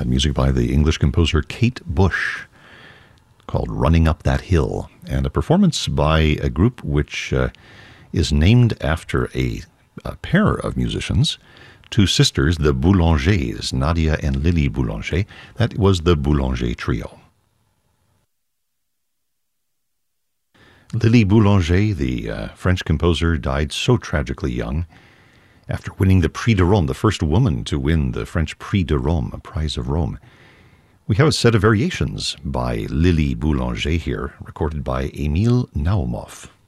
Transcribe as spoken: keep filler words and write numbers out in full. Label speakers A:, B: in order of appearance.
A: and music by the English composer Kate Bush, called Running Up That Hill, and a performance by a group which uh, is named after a, a pair of musicians, two sisters, the Boulangers, Nadia and Lily Boulanger. That was the Boulanger Trio. Lily Boulanger, the uh, French composer, died so tragically young after winning the Prix de Rome, the first woman to win the French Prix de Rome, a prize of Rome. We have a set of variations by Lily Boulanger here, recorded by Emile Naumov.